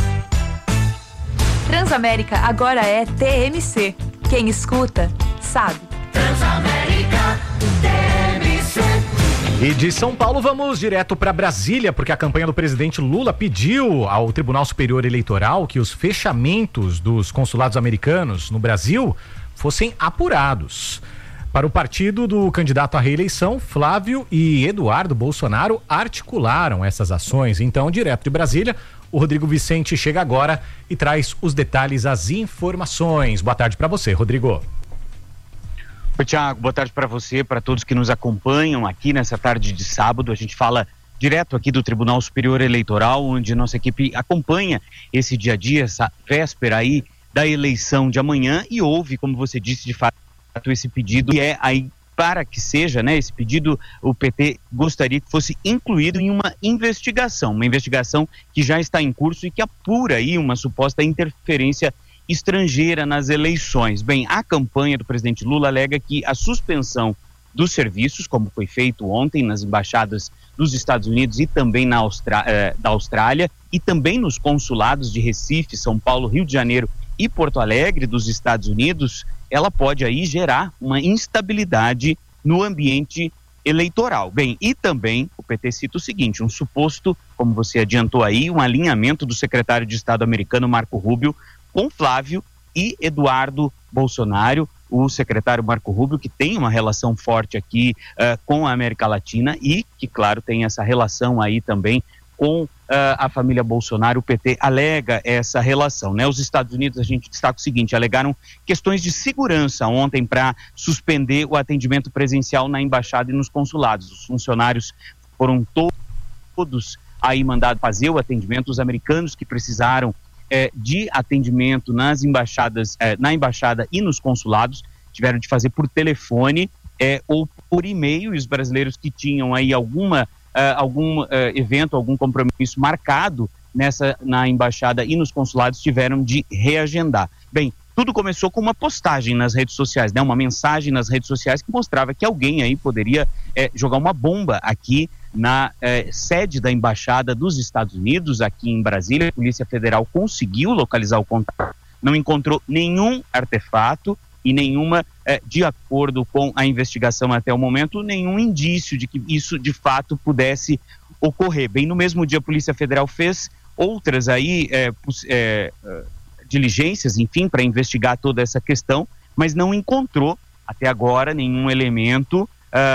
Transamérica agora é TMC. Quem escuta, sabe. Transamérica, TMC. E de São Paulo vamos direto para Brasília, porque a campanha do presidente Lula pediu ao Tribunal Superior Eleitoral que os fechamentos dos consulados americanos no Brasil fossem apurados. Para o partido do candidato à reeleição, Flávio e Eduardo Bolsonaro articularam essas ações. Então, direto de Brasília, o Rodrigo Vicente chega agora e traz os detalhes, as informações. Boa tarde para você, Rodrigo. Oi, Thiago, boa tarde para você, para todos que nos acompanham aqui nessa tarde de sábado. A gente fala direto aqui do Tribunal Superior Eleitoral, onde nossa equipe acompanha esse dia a dia, essa véspera aí da eleição de amanhã, e houve, como você disse, de fato, esse pedido, e aí para que seja, né, esse pedido, o PT gostaria que fosse incluído em uma investigação que já está em curso e que apura aí uma suposta interferência estrangeira nas eleições. Bem, a campanha do presidente Lula alega que a suspensão dos serviços, como foi feito ontem nas embaixadas dos Estados Unidos e também da Austrália, e também nos consulados de Recife, São Paulo, Rio de Janeiro e Porto Alegre dos Estados Unidos, ela pode aí gerar uma instabilidade no ambiente eleitoral. Bem, e também o PT cita o seguinte, um suposto, como você adiantou aí, um alinhamento do secretário de Estado americano Marco Rubio com Flávio e Eduardo Bolsonaro, o secretário Marco Rubio, que tem uma relação forte aqui com a América Latina e que, claro, tem essa relação aí também com a família Bolsonaro. O PT alega essa relação, né? Os Estados Unidos, a gente destaca o seguinte, alegaram questões de segurança ontem para suspender o atendimento presencial na embaixada e nos consulados. Os funcionários foram todos aí mandados fazer o atendimento, os americanos que precisaram de atendimento nas embaixadas, na embaixada e nos consulados, tiveram de fazer por telefone ou por e-mail, e os brasileiros que tinham aí algum evento, algum compromisso marcado na embaixada e nos consulados tiveram de reagendar. Bem, tudo começou com uma postagem nas redes sociais, né? Uma mensagem nas redes sociais que mostrava que alguém aí poderia jogar uma bomba aqui na sede da Embaixada dos Estados Unidos, aqui em Brasília. A Polícia Federal conseguiu localizar o contato, não encontrou nenhum artefato e nenhuma, de acordo com a investigação até o momento, nenhum indício de que isso de fato pudesse ocorrer. Bem, no mesmo dia a Polícia Federal fez outras aí diligências, enfim, para investigar toda essa questão, mas não encontrou até agora nenhum elemento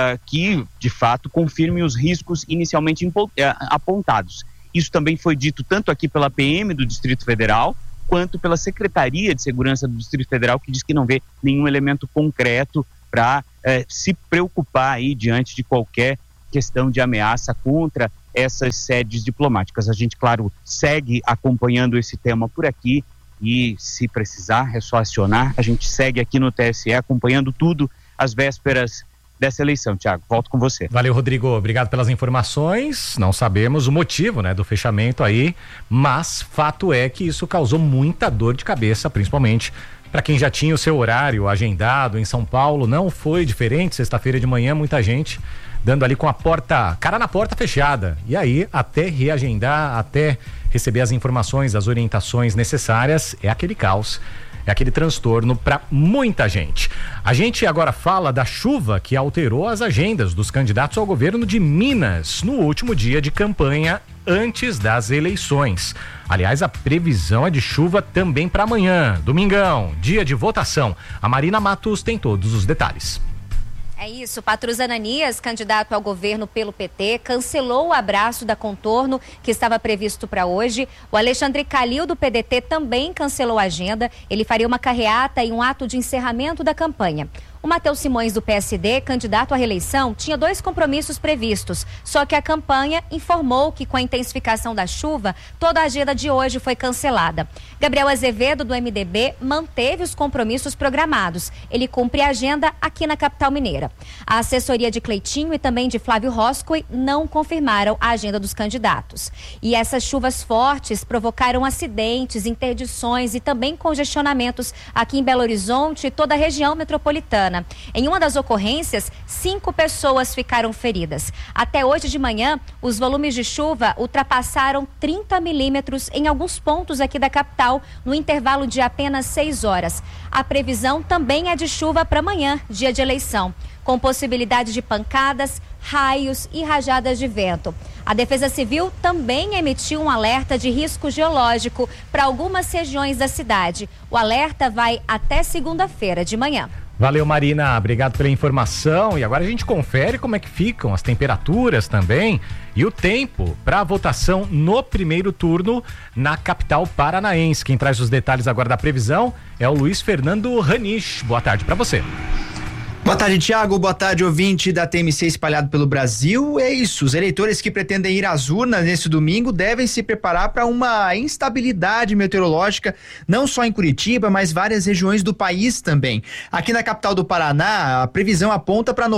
que de fato confirme os riscos inicialmente apontados. Isso também foi dito tanto aqui pela PM do Distrito Federal, quanto pela Secretaria de Segurança do Distrito Federal, que diz que não vê nenhum elemento concreto para se preocupar aí diante de qualquer questão de ameaça contra essas sedes diplomáticas. A gente, claro, segue acompanhando esse tema por aqui e, se precisar, é só acionar. A gente segue aqui no TSE acompanhando tudo às vésperas dessa eleição. Tiago, volto com você. Valeu, Rodrigo. Obrigado pelas informações. Não sabemos o motivo, né, do fechamento aí, mas fato é que isso causou muita dor de cabeça, principalmente para quem já tinha o seu horário agendado em São Paulo. Não foi diferente. Sexta-feira de manhã, muita gente dando ali com a cara na porta fechada. E aí, até reagendar, até receber as informações, as orientações necessárias, é aquele caos. É aquele transtorno para muita gente. A gente agora fala da chuva que alterou as agendas dos candidatos ao governo de Minas no último dia de campanha antes das eleições. Aliás, a previsão é de chuva também para amanhã, domingão, dia de votação. A Marina Matos tem todos os detalhes. É isso, Patrus Ananias, candidato ao governo pelo PT, cancelou o abraço da Contorno que estava previsto para hoje. O Alexandre Calil, do PDT, também cancelou a agenda. Ele faria uma carreata e um ato de encerramento da campanha. O Matheus Simões, do PSD, candidato à reeleição, tinha 2 compromissos previstos, só que a campanha informou que, com a intensificação da chuva, toda a agenda de hoje foi cancelada. Gabriel Azevedo, do MDB, manteve os compromissos programados. Ele cumpre a agenda aqui na capital mineira. A assessoria de Cleitinho e também de Flávio Roscoe não confirmaram a agenda dos candidatos. E essas chuvas fortes provocaram acidentes, interdições e também congestionamentos aqui em Belo Horizonte e toda a região metropolitana. Em uma das ocorrências, 5 pessoas ficaram feridas. Até hoje de manhã, os volumes de chuva ultrapassaram 30 milímetros em alguns pontos aqui da capital, no intervalo de apenas 6 horas. A previsão também é de chuva para amanhã, dia de eleição, com possibilidade de pancadas, raios e rajadas de vento. A Defesa Civil também emitiu um alerta de risco geológico para algumas regiões da cidade. O alerta vai até segunda-feira de manhã. Valeu, Marina, obrigado pela informação. E agora a gente confere como é que ficam as temperaturas também e o tempo para a votação no primeiro turno na capital paranaense. Quem traz os detalhes agora da previsão é o Luiz Fernando Ranich. Boa tarde para você. Boa tarde, Thiago. Boa tarde, ouvinte da TMC espalhado pelo Brasil. É isso, os eleitores que pretendem ir às urnas nesse domingo devem se preparar para uma instabilidade meteorológica, não só em Curitiba, mas várias regiões do país também. Aqui na capital do Paraná, a previsão aponta para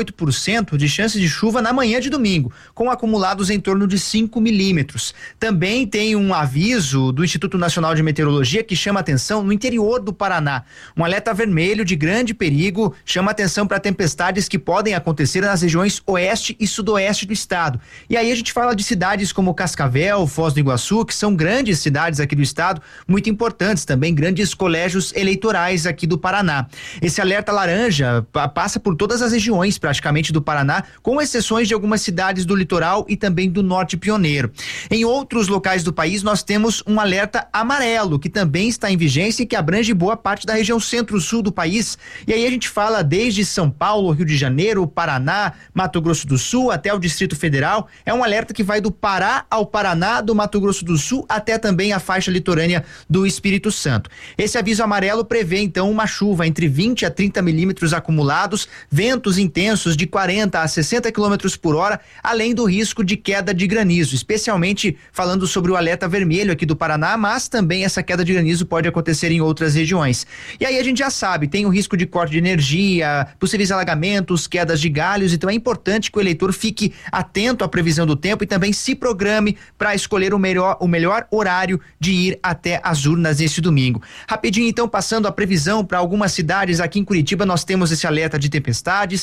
98% de chance de chuva na manhã de domingo, com acumulados em torno de 5 milímetros. Também tem um aviso do Instituto Nacional de Meteorologia que chama atenção no interior do Paraná. Um alerta vermelho de grande perigo chama atenção para tempestades que podem acontecer nas regiões oeste e sudoeste do estado. E aí a gente fala de cidades como Cascavel, Foz do Iguaçu, que são grandes cidades aqui do estado, muito importantes também, grandes colégios eleitorais aqui do Paraná. Esse alerta laranja passa por todas as regiões praticamente do Paraná, com exceções de algumas cidades do litoral e também do norte pioneiro. Em outros locais do país nós temos um alerta amarelo, que também está em vigência e que abrange boa parte da região centro-sul do país. E aí a gente fala desde São Paulo, Rio de Janeiro, Paraná, Mato Grosso do Sul, até o Distrito Federal. É um alerta que vai do Pará ao Paraná, do Mato Grosso do Sul, até também a faixa litorânea do Espírito Santo. Esse aviso amarelo prevê, então, uma chuva entre 20 a 30 milímetros acumulados, ventos intensos de 40 a 60 quilômetros por hora, além do risco de queda de granizo, especialmente falando sobre o alerta vermelho aqui do Paraná, mas também essa queda de granizo pode acontecer em outras regiões. E aí a gente já sabe, tem o risco de corte de energia, possíveis alagamentos, quedas de galhos. Então é importante que o eleitor fique atento à previsão do tempo e também se programe para escolher o melhor horário de ir até as urnas neste domingo. Rapidinho, então, passando a previsão para algumas cidades aqui em Curitiba, nós temos esse alerta de tempestades.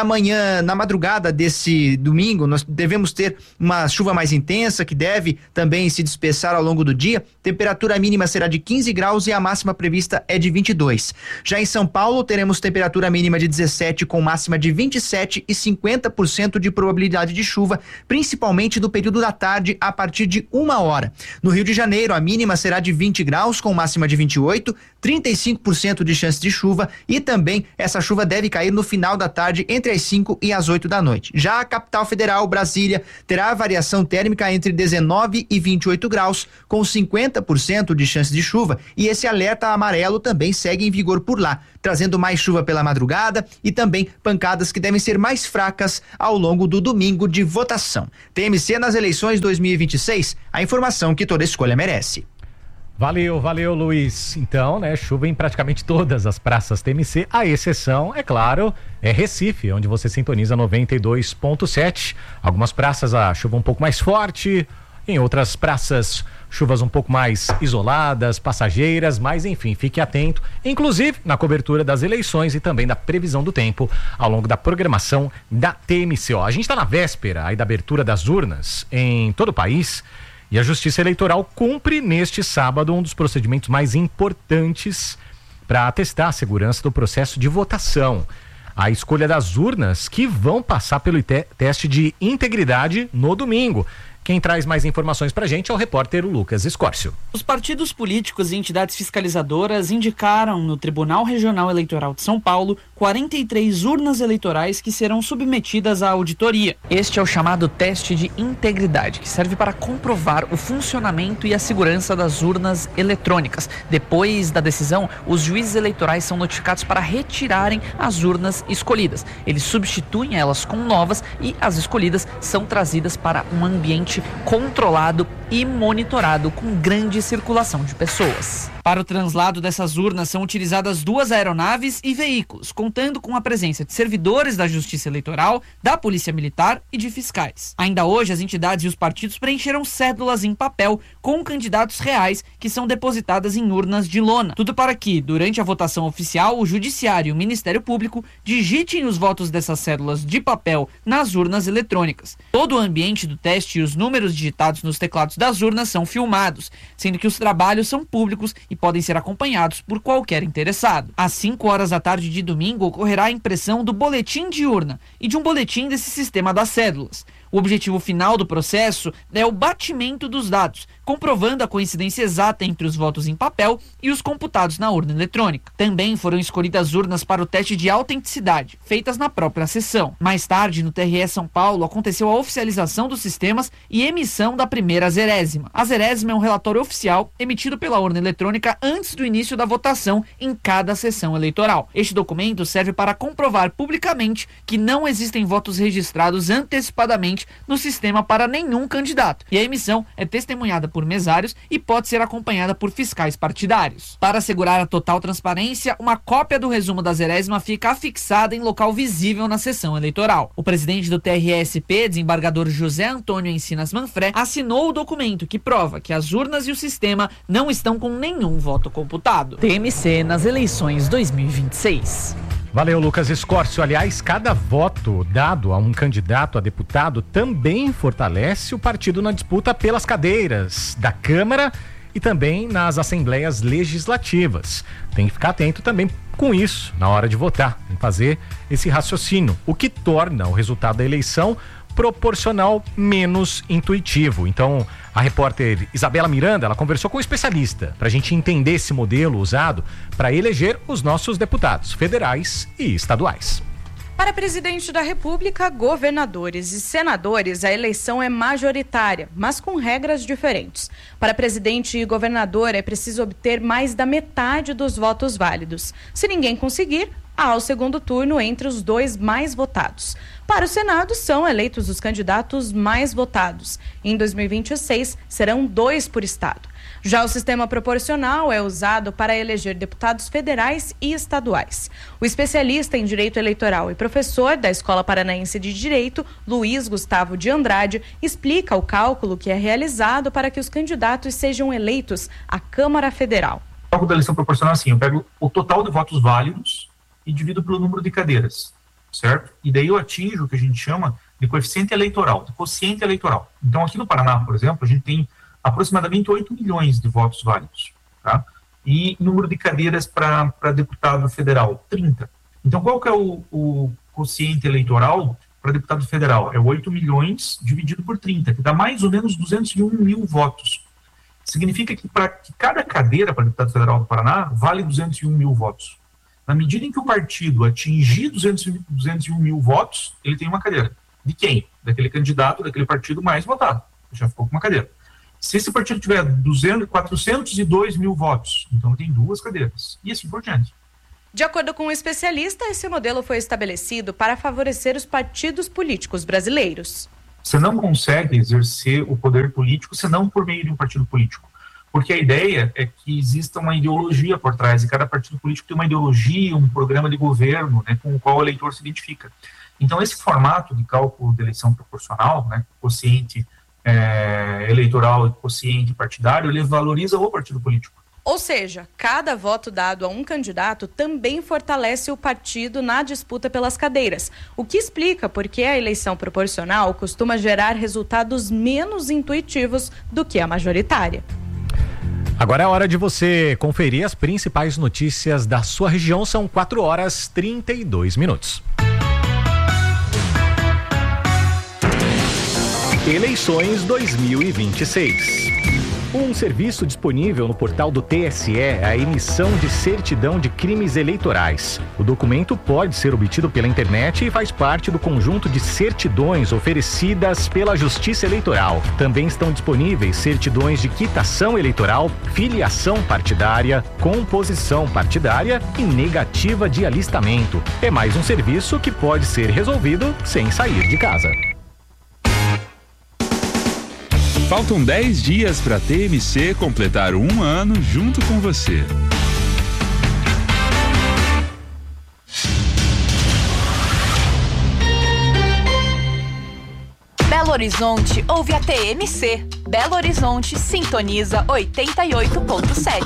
Na madrugada desse domingo, nós devemos ter uma chuva mais intensa que deve também se dispersar ao longo do dia. Temperatura mínima será de 15 graus e a máxima prevista é de 22. Já em São Paulo, teremos temperatura mínima de 17 com máxima de 27 e 50% de probabilidade de chuva, principalmente do período da tarde a partir de 1h. No Rio de Janeiro, a mínima será de 20 graus com máxima de 28, 35% de chance de chuva e também essa chuva deve cair no final da tarde entre as 5 e as 8 da noite. Já a capital federal, Brasília, terá variação térmica entre 19 e 28 graus com 50% de chance de chuva e esse alerta amarelo também segue em vigor por lá, trazendo mais chuva pela madrugada e também pancadas que devem ser mais fracas ao longo do domingo de votação. TMC nas eleições 2026, a informação que toda escolha merece. Valeu, Luiz. Então, chuva em praticamente todas as praças TMC, a exceção, é claro, é Recife, onde você sintoniza 92.7. Algumas praças a chuva um pouco mais forte, em outras praças chuvas um pouco mais isoladas, passageiras, mas enfim, fique atento, inclusive na cobertura das eleições e também da previsão do tempo ao longo da programação da TMC. A gente está na véspera aí da abertura das urnas em todo o país. E a Justiça Eleitoral cumpre neste sábado um dos procedimentos mais importantes para atestar a segurança do processo de votação. A escolha das urnas que vão passar pelo teste de integridade no domingo. Quem traz mais informações pra gente é o repórter Lucas Escórcio. Os partidos políticos e entidades fiscalizadoras indicaram no Tribunal Regional Eleitoral de São Paulo 43 urnas eleitorais que serão submetidas à auditoria. Este é o chamado teste de integridade, que serve para comprovar o funcionamento e a segurança das urnas eletrônicas. Depois da decisão, os juízes eleitorais são notificados para retirarem as urnas escolhidas. Eles substituem elas com novas e as escolhidas são trazidas para um ambiente controlado e monitorado com grande circulação de pessoas. Para o translado dessas urnas são utilizadas 2 aeronaves e veículos, contando com a presença de servidores da Justiça Eleitoral, da Polícia Militar e de fiscais. Ainda hoje, as entidades e os partidos preencheram cédulas em papel com candidatos reais que são depositadas em urnas de lona. Tudo para que, durante a votação oficial, o Judiciário e o Ministério Público digitem os votos dessas cédulas de papel nas urnas eletrônicas. Todo o ambiente do teste e os números digitados nos teclados das urnas são filmados, sendo que os trabalhos são públicos e podem ser acompanhados por qualquer interessado. Às 5 horas da tarde de domingo ocorrerá a impressão do boletim de urna e de um boletim desse sistema das cédulas. O objetivo final do processo é o batimento dos dados, comprovando a coincidência exata entre os votos em papel e os computados na urna eletrônica. Também foram escolhidas urnas para o teste de autenticidade, feitas na própria sessão. Mais tarde, no TRE São Paulo, aconteceu a oficialização dos sistemas e emissão da primeira zerésima. A zerésima é um relatório oficial emitido pela urna eletrônica antes do início da votação em cada sessão eleitoral. Este documento serve para comprovar publicamente que não existem votos registrados antecipadamente no sistema para nenhum candidato, e a emissão é testemunhada por mesários e pode ser acompanhada por fiscais partidários. Para assegurar a total transparência, uma cópia do resumo da zerésima fica afixada em local visível na sessão eleitoral. O presidente do TRE-SP, desembargador José Antônio Encinas Manfré, assinou o documento que prova que as urnas e o sistema não estão com nenhum voto computado. TMC nas eleições 2026. Valeu, Lucas Escórcio. Aliás, cada voto dado a um candidato a deputado também fortalece o partido na disputa pelas cadeiras da Câmara e também nas assembleias legislativas. Tem que ficar atento também com isso na hora de votar, em fazer esse raciocínio, o que torna o resultado da eleição proporcional menos intuitivo. Então, a repórter Isabela Miranda, ela conversou com um especialista para a gente entender esse modelo usado para eleger os nossos deputados federais e estaduais. Para presidente da República, governadores e senadores, a eleição é majoritária, mas com regras diferentes. Para presidente e governador, é preciso obter mais da metade dos votos válidos. Se ninguém conseguir, ao segundo turno entre os 2 mais votados. Para o Senado, são eleitos os candidatos mais votados. Em 2026, serão 2 por estado. Já o sistema proporcional é usado para eleger deputados federais e estaduais. O especialista em direito eleitoral e professor da Escola Paranaense de Direito, Luiz Gustavo de Andrade, explica o cálculo que é realizado para que os candidatos sejam eleitos à Câmara Federal. O cálculo da eleição proporcional é assim: eu pego o total de votos válidos e divido pelo número de cadeiras, certo? E daí eu atinjo o que a gente chama de coeficiente eleitoral, de quociente eleitoral. Então, aqui no Paraná, por exemplo, a gente tem aproximadamente 8 milhões de votos válidos, tá? E número de cadeiras para deputado federal, 30. Então, qual que é o quociente eleitoral para deputado federal? É 8 milhões dividido por 30, que dá mais ou menos 201 mil votos. Significa que para cada cadeira para deputado federal do Paraná, vale 201 mil votos. Na medida em que o partido atingir 201 mil votos, ele tem uma cadeira. De quem? Daquele candidato, daquele partido mais votado. Já ficou com uma cadeira. Se esse partido tiver 402 mil votos, então tem 2 cadeiras. E assim por diante. De acordo com o especialista, esse modelo foi estabelecido para favorecer os partidos políticos brasileiros. Você não consegue exercer o poder político senão por meio de um partido político. Porque a ideia é que exista uma ideologia por trás, e cada partido político tem uma ideologia, um programa de governo, né, com o qual o eleitor se identifica. Então, esse formato de cálculo de eleição proporcional, né, quociente eleitoral e quociente partidário, ele valoriza o partido político. Ou seja, cada voto dado a um candidato também fortalece o partido na disputa pelas cadeiras, o que explica por que a eleição proporcional costuma gerar resultados menos intuitivos do que a majoritária. Agora é hora de você conferir as principais notícias da sua região. São 4h32. Eleições 2026. Um serviço disponível no portal do TSE é a emissão de certidão de crimes eleitorais. O documento pode ser obtido pela internet e faz parte do conjunto de certidões oferecidas pela Justiça Eleitoral. Também estão disponíveis certidões de quitação eleitoral, filiação partidária, composição partidária e negativa de alistamento. É mais um serviço que pode ser resolvido sem sair de casa. Faltam 10 dias para a TMC completar 1 ano junto com você. Belo Horizonte ouve a TMC. Belo Horizonte sintoniza 88.7.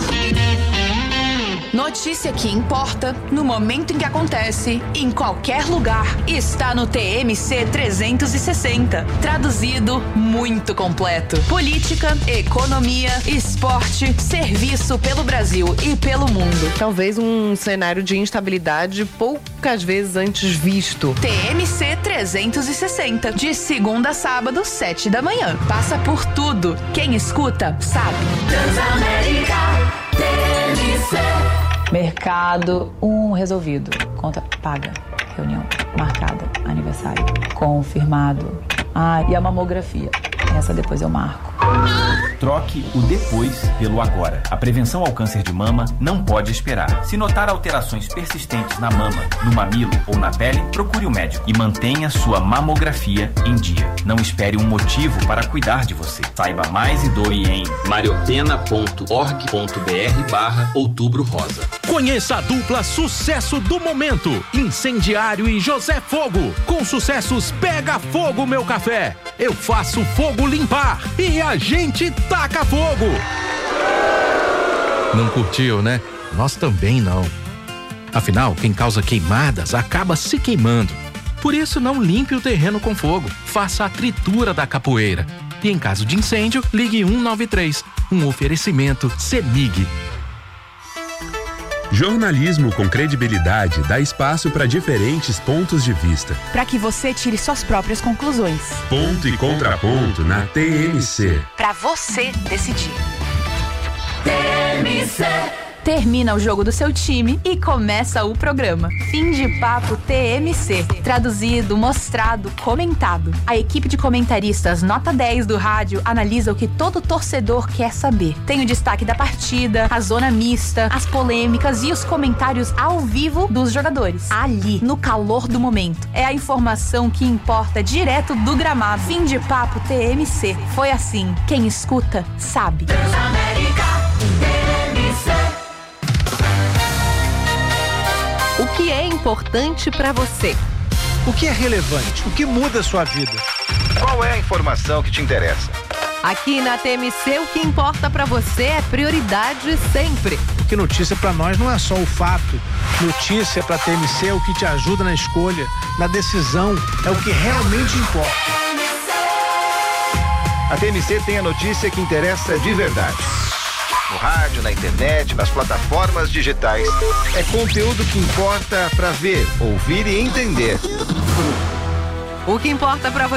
Notícia que importa, no momento em que acontece, em qualquer lugar, está no TMC 360. Traduzido, muito completo. Política, economia, esporte, serviço pelo Brasil e pelo mundo. Talvez um cenário de instabilidade poucas vezes antes visto. TMC 360, de segunda a sábado, 7 da manhã. Passa por tudo. Quem escuta, sabe. Transamérica, TMC. Mercado, resolvido. Conta paga. Reunião marcada. Aniversário confirmado. E a mamografia. Essa depois eu marco. Troque o depois pelo agora. A prevenção ao câncer de mama não pode esperar. Se notar alterações persistentes na mama, no mamilo ou na pele, procure o médico e mantenha sua mamografia em dia. Não espere um motivo para cuidar de você. Saiba mais e doe em mariopena.org.br/Outubro Rosa. Conheça a dupla sucesso do momento, Incendiário e José Fogo. Com sucessos Pega Fogo Meu Café, Eu Faço Fogo Limpar e a gente taca fogo. Não curtiu, né? Nós também não. Afinal, quem causa queimadas acaba se queimando. Por isso, não limpe o terreno com fogo. Faça a tritura da capoeira. E em caso de incêndio, ligue 193. Um oferecimento CEMIG. Jornalismo com credibilidade dá espaço para diferentes pontos de vista. Para que você tire suas próprias conclusões. Ponto e contraponto na TMC. Para você decidir. TMC, Termina o jogo do seu time e começa o programa. Fim de Papo TMC. Traduzido, mostrado, comentado. A equipe de comentaristas nota 10 do rádio analisa o que todo torcedor quer saber. Tem o destaque da partida, a zona mista, as polêmicas e os comentários ao vivo dos jogadores. Ali, no calor do momento. É a informação que importa direto do gramado. Fim de Papo TMC. Foi assim. Quem escuta, sabe. O que é importante para você? O que é relevante? O que muda a sua vida? Qual é a informação que te interessa? Aqui na TMC, o que importa para você é prioridade sempre. Porque notícia para nós não é só o fato. Notícia para TMC é o que te ajuda na escolha, na decisão, é o que realmente importa. A TMC tem a notícia que interessa de verdade. No rádio, na internet, nas plataformas digitais. É conteúdo que importa para ver, ouvir e entender. O que importa para você